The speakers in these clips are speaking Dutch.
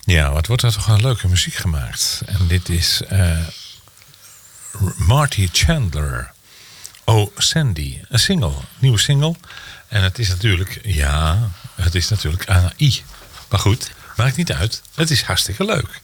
Ja, wat wordt er toch een leuke muziek gemaakt. En dit is Marty Chandler. Oh, Sandy. Een single, nieuwe single. En het is natuurlijk, AI. Maar goed, maakt niet uit. Het is hartstikke leuk.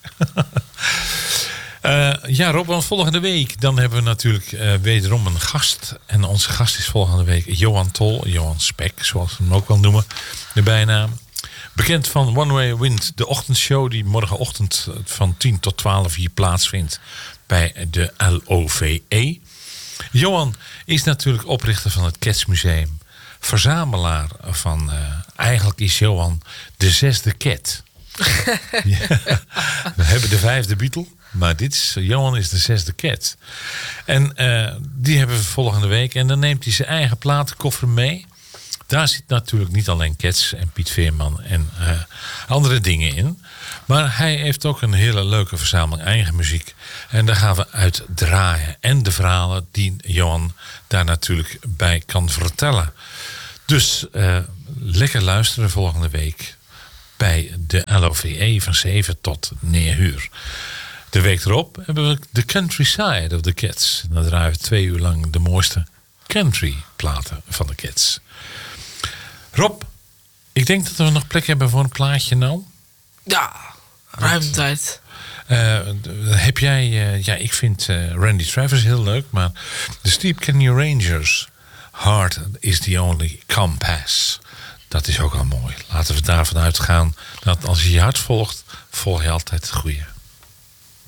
Rob, want volgende week dan hebben we natuurlijk wederom een gast. En onze gast is volgende week Johan Tol. Johan Spek, zoals we hem ook wel noemen. De bijnaam. Bekend van One Way Wind, de ochtendshow die morgenochtend van 10 tot 12 hier plaatsvindt bij de LOVE. Johan is natuurlijk oprichter van het Cats Museum. Verzamelaar van, eigenlijk is Johan de 6e cat. Ja, we hebben de 5e Beatle. Maar Johan is de 6e cat. En die hebben we volgende week. En dan neemt hij zijn eigen platenkoffer mee. Daar zit natuurlijk niet alleen Cats en Piet Veerman en andere dingen in. Maar hij heeft ook een hele leuke verzameling eigen muziek. En daar gaan we uit draaien. En de verhalen die Johan daar natuurlijk bij kan vertellen. Dus lekker luisteren volgende week bij de LOVE van 7 tot 9 uur. De week erop hebben we de Countryside of the Cats. En dan draaien we 2 uur lang de mooiste country platen van de Cats. Rob, ik denk dat we nog plek hebben voor een plaatje nou. Ja, ruim tijd. Heb jij... ik vind Randy Travis heel leuk, maar de Steep Canyon Rangers, Heart is the Only Compass. Dat is ook al mooi. Laten we daarvan uitgaan dat als je je hart volgt, volg je altijd het goede.